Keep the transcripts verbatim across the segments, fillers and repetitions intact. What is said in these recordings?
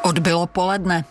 Odbylo poledne.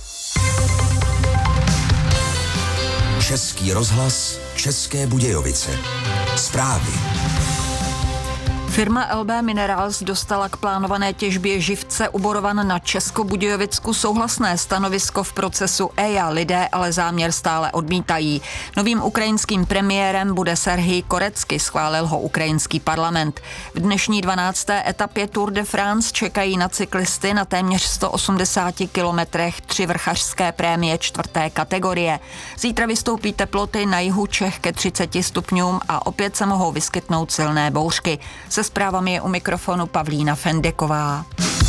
Český rozhlas, České Budějovice. Zprávy. Firma L B Minerals dostala k plánované těžbě živce u Borovan na Českobudějovicku souhlasné stanovisko v procesu E I A. Lidé ale záměr stále odmítají. Novým ukrajinským premiérem bude Serhij Korecký, schválil ho ukrajinský parlament. V dnešní dvanácté etapě Tour de France čekají na cyklisty na téměř sto osmdesáti kilometrech tři vrchařské prémie čtvrté kategorie. Zítra vystoupí teploty na jihu Čech ke třiceti stupňům a opět se mohou vyskytnout silné bouřky. Se zprávami je u mikrofonu Pavlína Fendeková.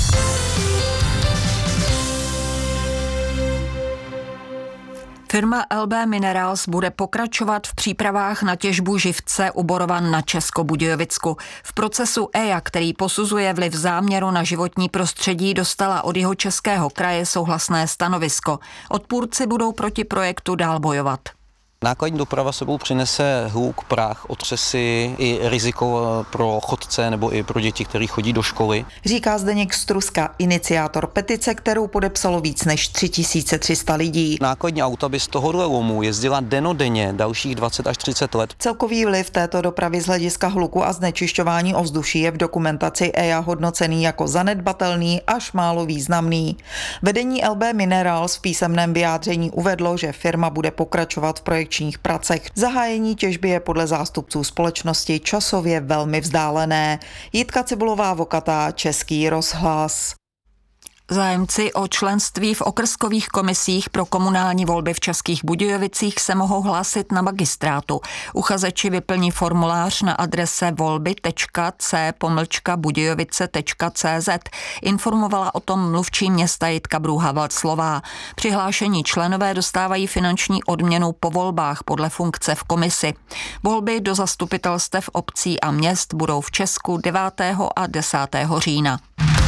Firma L B Minerals bude pokračovat v přípravách na těžbu živce u Borovan na Českobudějovicku. V procesu E I A, který posuzuje vliv záměru na životní prostředí, dostala od Jihočeského kraje souhlasné stanovisko. Odpůrci budou proti projektu dál bojovat. Nákladní doprava sebou přinese hluk, prach, otřesy i riziko pro chodce nebo i pro děti, kteří chodí do školy. Říká Zdeněk Struska, iniciátor petice, kterou podepsalo víc než tři tisíce tři sta lidí. Nákladní auta by z tohohle lomu jezdila dennodenně dalších dvacet až třicet let. Celkový vliv této dopravy z hlediska hluku a znečišťování ovzduší je v dokumentaci E I A hodnocený jako zanedbatelný až málo významný. Vedení L B Minerals v písemném vyjádření uvedlo, že firma bude pokračovat v projektu pracech. Zahájení těžby je podle zástupců společnosti časově velmi vzdálené. Jitka Cibulová-Vokatá, Český rozhlas. Zájemci o členství v okrskových komisích pro komunální volby v Českých Budějovicích se mohou hlásit na magistrátu. Uchazeči vyplní formulář na adrese volby tečka c pomlčka budějovice tečka c z. Informovala o tom mluvčí města Jitka Brůha-Valclová. Přihlášení členové dostávají finanční odměnu po volbách podle funkce v komisi. Volby do zastupitelstev obcí a měst budou v Česku devátého a desátého října.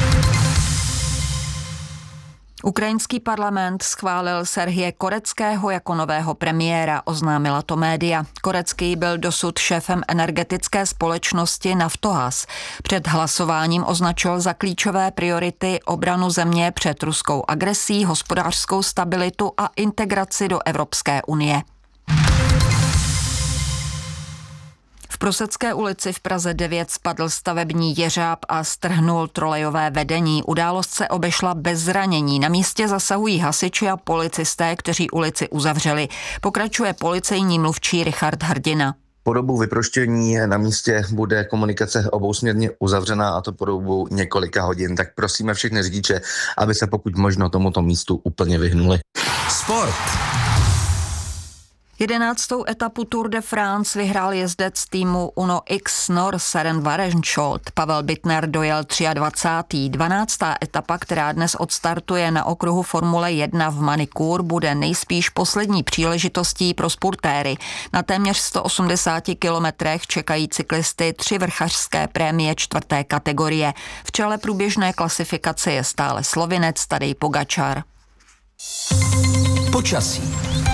Ukrajinský parlament schválil Serhije Koreckého jako nového premiéra, oznámila to média. Korecký byl dosud šéfem energetické společnosti Naftogaz. Před hlasováním označil za klíčové priority obranu země před ruskou agresí, hospodářskou stabilitu a integraci do Evropské unie. V Prosecké ulici v Praze devět spadl stavební jeřáb a strhnul trolejové vedení. Událost se obešla bez zranění. Na místě zasahují hasiči a policisté, kteří ulici uzavřeli. Pokračuje policejní mluvčí Richard Hrdina. Po dobu vyproštění na místě bude komunikace obousměrně uzavřená, a to po dobu několika hodin. Tak prosíme všechny řidiče, aby se pokud možno tomuto místu úplně vyhnuli. Sport. Jedenáctou etapu Tour de France vyhrál jezdec týmu Uno X Nor Søren Varenschot. Pavel Bittner dojel dvacátého třetího Dvanáctá etapa, která dnes odstartuje na okruhu Formule jedna v Manicourt, bude nejspíš poslední příležitostí pro sportéry. Na téměř sto osmdesáti kilometrech čekají cyklisty tři vrchařské prémie čtvrté kategorie. V čele průběžné klasifikace je stále Slovinec Tadej Pogačar. Počasí.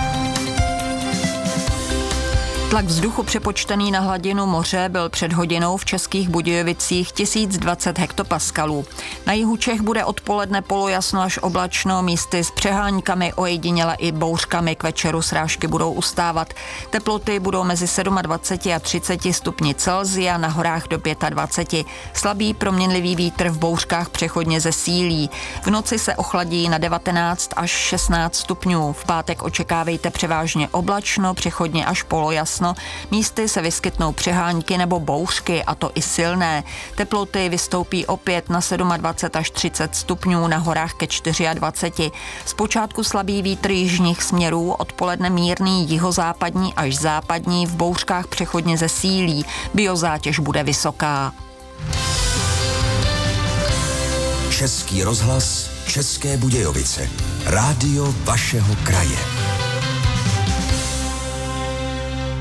Tlak vzduchu přepočtený na hladinu moře byl před hodinou v Českých Budějovicích tisíc dvacet hektopaskalů. Na jihu Čech bude odpoledne polojasno až oblačno, místy s přeháňkami, ojediněle i bouřkami. K večeru srážky budou ustávat. Teploty budou mezi dvaceti sedmi a třiceti stupni Celsia, na horách do dvaceti pěti. Slabý proměnlivý vítr v bouřkách přechodně zesílí. V noci se ochladí na devatenáct až šestnáct stupňů. V pátek očekávejte převážně oblačno, přechodně až polojasno. Místy se vyskytnou přeháňky nebo bouřky, a to i silné. Teploty vystoupí opět na dvacet sedm až třicet stupňů, na horách ke dvaceti čtyři. Zpočátku slabý vítr jižních směrů, odpoledne mírný jihozápadní až západní, v bouřkách přechodně zesílí. Biozátěž bude vysoká. Český rozhlas, České Budějovice. Rádio vašeho kraje.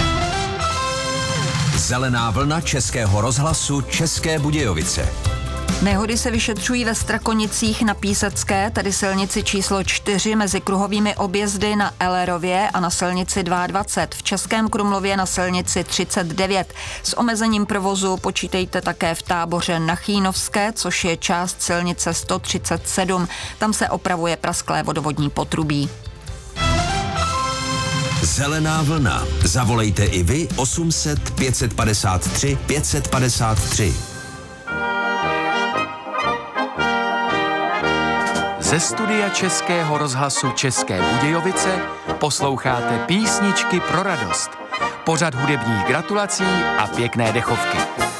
Zelená vlna Českého rozhlasu České Budějovice. Nehody se vyšetřují ve Strakonicích na Písecké, tedy silnici číslo čtyři mezi kruhovými objezdy na Ellerově a na silnici dvacet dva, v Českém Krumlově na silnici třicet devět. S omezením provozu počítejte také v Táboře na Chýnovské, což je část silnice sto třicet sedm. Tam se opravuje prasklé vodovodní potrubí. Zelená vlna. Zavolejte i vy osm set pět set padesát tři pět set padesát tři. Ze studia Českého rozhlasu České Budějovice posloucháte Písničky pro radost. Pořad hudebních gratulací a pěkné dechovky.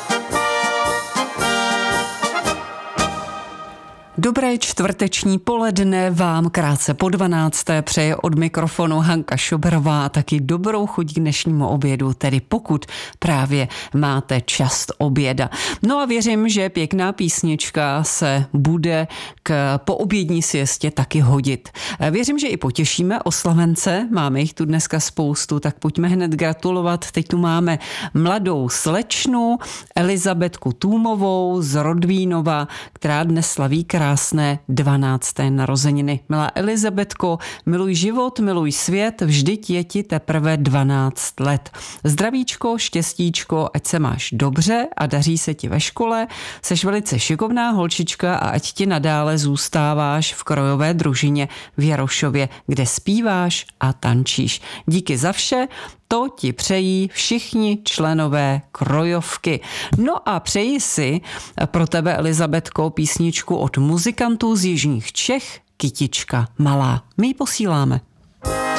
Dobré čtvrteční poledne vám krátce po dvanácté přeje od mikrofonu Hanka Šoberová a taky dobrou chuť k dnešnímu obědu, tedy pokud právě máte čas oběda. No a věřím, že pěkná písnička se bude k poobědní siestě taky hodit. Věřím, že i potěšíme oslavence, máme jich tu dneska spoustu, tak pojďme hned gratulovat. Teď tu máme mladou slečnu Elizabetku Tůmovou z Rodvínova, která dnes slaví krásné dvanácté narozeniny. Milá Elizabetko, miluj život, miluj svět, vždyť je ti teprve dvanáct let. Zdravíčko, štěstíčko, ať se máš dobře a daří se ti ve škole, seš velice šikovná holčička a ať ti nadále zůstáváš v krojové družině v Jarošově, kde zpíváš a tančíš. Díky za vše, to ti přejí všichni členové krojovky. No a přeji si pro tebe, Elizabetko, písničku od muzikantů z jižních Čech, Kytička malá. My ji posíláme.